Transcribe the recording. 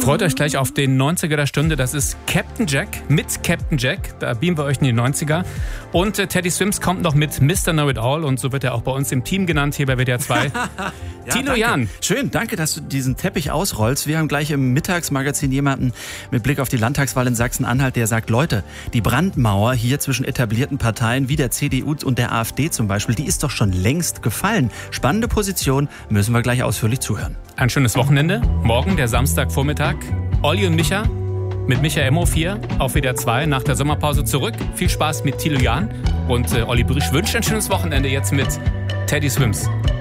Freut euch gleich auf den 90er der Stunde. Das ist Captain Jack mit Captain Jack. Da beamen wir euch in die 90er. Und Teddy Swims kommt noch mit Mr. Know-It-All. Und so wird er auch bei uns im Team genannt hier bei WDR 2. Ja, Thilo Jahn. Schön, danke, dass du diesen Teppich ausrollst. Wir haben gleich im Mittagsmagazin jemanden mit Blick auf die Landtagswahl in Sachsen-Anhalt, der sagt, Leute, die Brandmauer hier zwischen etablierten Parteien wie der CDU und der AfD zum Beispiel, die ist doch schon längst gefallen. Spannende Position, müssen wir gleich ausführlich zuhören. Ein schönes Wochenende. Morgen, der Samstagvormittag. Olli und Micha mit Micha MO4 auf WDR 2 nach der Sommerpause zurück. Viel Spaß mit Thilo Jahn. Und Olli Brüsch wünscht ein schönes Wochenende jetzt mit Teddy Swims.